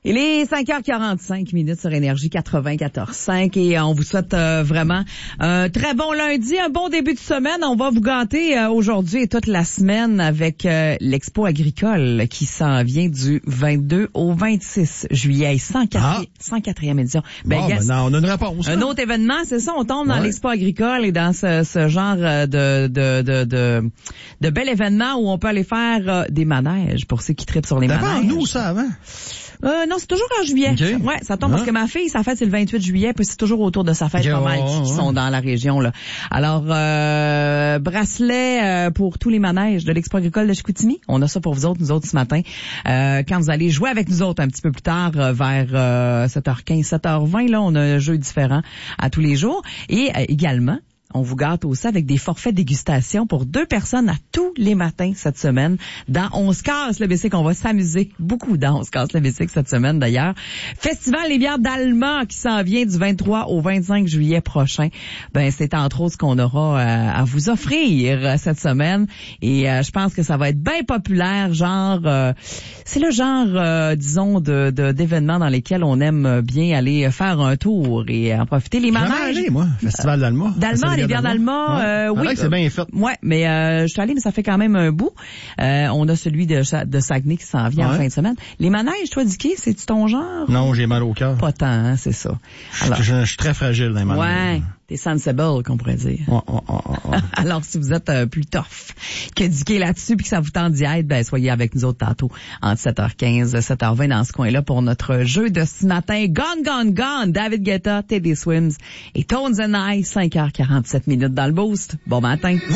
Il est 5h45 sur Énergie 94.5 et on vous souhaite vraiment un très bon lundi, un bon début de semaine. On va vous gâter aujourd'hui et toute la semaine avec l'Expo agricole qui s'en vient du 22 au 26 juillet. 104e édition. Non, on a une réponse. Un autre événement, c'est ça, on tombe dans l'Expo agricole et dans ce genre de bel événement où on peut aller faire des manèges pour ceux qui trippent sur les manèges. D'abord, nous, ça, avant? Non, c'est toujours en juillet. Okay. Ouais, ça tombe parce que ma fille, sa fête, c'est le 28 juillet, puis c'est toujours autour de sa fête pas mal qui sont dans la région, là. Alors, bracelet pour tous les manèges de l'Expo agricole de Chicoutimi. On a ça pour vous autres, nous autres, ce matin. Quand vous allez jouer avec nous autres un petit peu plus tard, vers 7h15, 7h20, là, on a un jeu différent à tous les jours. Et également, on vous gâte aussi avec des forfaits dégustation pour 2 personnes à tous les matins cette semaine dans On se casse le bicycle. On va s'amuser beaucoup dans On se casse le bicycle cette semaine d'ailleurs. Festival Les Bières d'Alma qui s'en vient du 23 au 25 juillet prochain. Ben c'est entre autres ce qu'on aura à vous offrir cette semaine et je pense que ça va être bien populaire, genre c'est le genre disons d'événements dans lesquels on aime bien aller faire un tour et en profiter. Les manèges. Jamais allé, moi, Festival d'Alma. Les bières d'Alma, oui. C'est bien fait. Ouais, mais je suis allée, mais ça fait quand même un bout. On a celui de Saguenay qui s'en vient en fin de semaine. Les manèges, toi, Dicky, c'est-tu ton genre? Non, j'ai mal au cœur. Pas tant, hein, c'est ça. Alors, je suis très fragile dans les manèges. Ouais. T'es sensible, qu'on pourrait dire. Alors, si vous êtes plus tough que Dicky là-dessus puis que ça vous tente d'y être, ben, soyez avec nous autres tantôt entre 7h15 et 7h20 dans ce coin-là pour notre jeu de ce matin. Gone, Gone, Gone, David Guetta, Teddy Swims et Tones and I, 5h47 dans le boost. Bon matin.